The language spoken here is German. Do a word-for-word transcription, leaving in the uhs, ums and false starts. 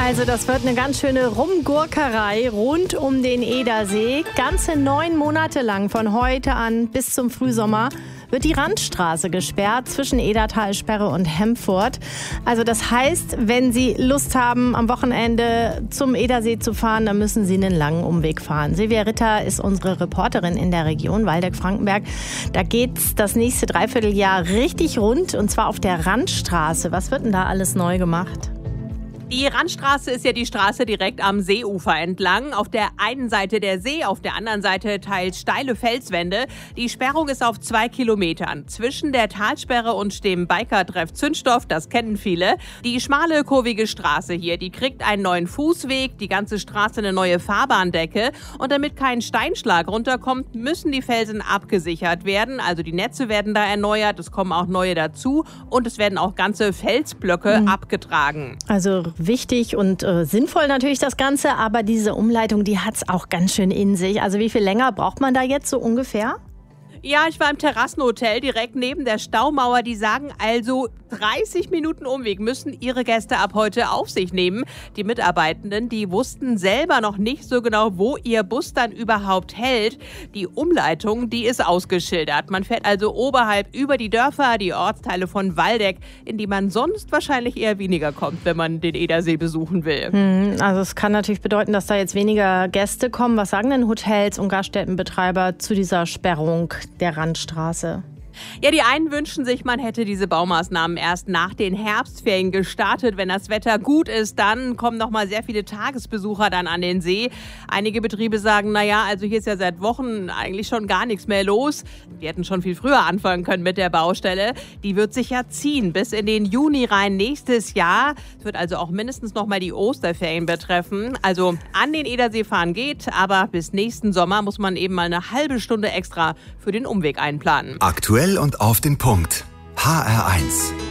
Also das wird eine ganz schöne Rumgurkerei rund um den Edersee. Ganze neun Monate lang, von heute an bis zum Frühsommer, wird die Randstraße gesperrt zwischen Edertalsperre und Hemfurt. Also das heißt, wenn Sie Lust haben, am Wochenende zum Edersee zu fahren, dann müssen Sie einen langen Umweg fahren. Silvia Ritter ist unsere Reporterin in der Region Waldeck-Frankenberg. Da geht's das nächste Dreivierteljahr richtig rund, und zwar auf der Randstraße. Was wird denn da alles neu gemacht? Die Randstraße ist ja die Straße direkt am Seeufer entlang. Auf der einen Seite der See, auf der anderen Seite teils steile Felswände. Die Sperrung ist auf zwei Kilometern. Zwischen der Talsperre und dem Bikertreff Zündstoff, das kennen viele. Die schmale, kurvige Straße hier, die kriegt einen neuen Fußweg, die ganze Straße eine neue Fahrbahndecke. Und damit kein Steinschlag runterkommt, müssen die Felsen abgesichert werden. Also die Netze werden da erneuert, es kommen auch neue dazu. Und es werden auch ganze Felsblöcke mhm. abgetragen. Also wichtig und äh, sinnvoll natürlich das Ganze, aber diese Umleitung, die hat es auch ganz schön in sich. Also wie viel länger braucht man da jetzt so ungefähr? Ja, ich war im Terrassenhotel direkt neben der Staumauer. Die sagen also, dreißig Minuten Umweg müssen ihre Gäste ab heute auf sich nehmen. Die Mitarbeitenden, die wussten selber noch nicht so genau, wo ihr Bus dann überhaupt hält. Die Umleitung, die ist ausgeschildert. Man fährt also oberhalb über die Dörfer, die Ortsteile von Waldeck, in die man sonst wahrscheinlich eher weniger kommt, wenn man den Edersee besuchen will. Hm, also es kann natürlich bedeuten, dass da jetzt weniger Gäste kommen. Was sagen denn Hotels und Gaststättenbetreiber zu dieser Sperrung der Randstraße? Ja, die einen wünschen sich, man hätte diese Baumaßnahmen erst nach den Herbstferien gestartet. Wenn das Wetter gut ist, dann kommen noch mal sehr viele Tagesbesucher dann an den See. Einige Betriebe sagen, naja, also hier ist ja seit Wochen eigentlich schon gar nichts mehr los. Die hätten schon viel früher anfangen können mit der Baustelle. Die wird sich ja ziehen bis in den Juni rein nächstes Jahr. Es wird also auch mindestens noch mal die Osterferien betreffen. Also an den Edersee fahren geht, aber bis nächsten Sommer muss man eben mal eine halbe Stunde extra für den Umweg einplanen. Aktuell und auf den Punkt. H R eins.